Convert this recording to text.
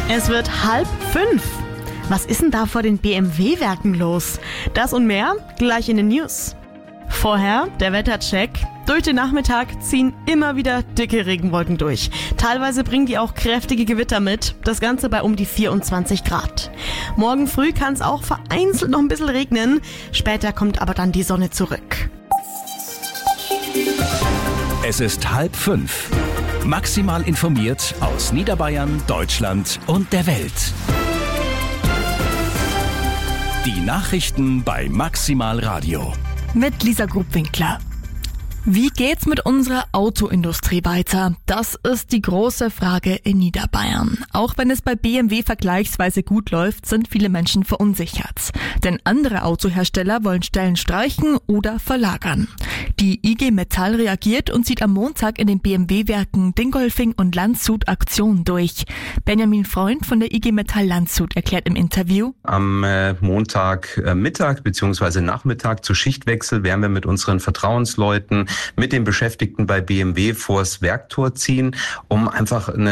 Es wird 4:30. Was ist denn da vor den BMW-Werken los? Das und mehr gleich in den News. Vorher der Wettercheck. Durch den Nachmittag ziehen immer wieder dicke Regenwolken durch. Teilweise bringen die auch kräftige Gewitter mit. Das Ganze bei um die 24 Grad. Morgen früh kann es auch vereinzelt noch ein bisschen regnen. Später kommt aber dann die Sonne zurück. Es ist 4:30. Maximal informiert aus Niederbayern, Deutschland und der Welt. Die Nachrichten bei Maximal Radio. Mit Lisa Grubwinkler. Wie geht's mit unserer Autoindustrie weiter? Das ist die große Frage in Niederbayern. Auch wenn es bei BMW vergleichsweise gut läuft, sind viele Menschen verunsichert. Denn andere Autohersteller wollen Stellen streichen oder verlagern. Die IG Metall reagiert und zieht am Montag in den BMW-Werken Dingolfing und Landshut Aktionen durch. Benjamin Freund von der IG Metall Landshut erklärt im Interview: Am Montag Mittag bzw. Nachmittag zu Schichtwechsel werden wir mit unseren Vertrauensleuten, mit den Beschäftigten bei BMW vors Werktor ziehen, um einfach eine